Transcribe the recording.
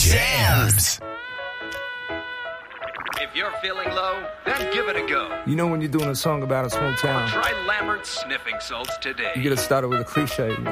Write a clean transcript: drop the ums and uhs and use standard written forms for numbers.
Jams. If you're feeling low, then give it a go. You know when you're doing a song about a small town, Try Lambert's Sniffing Salts today. you gotta start it with a cliche, you know?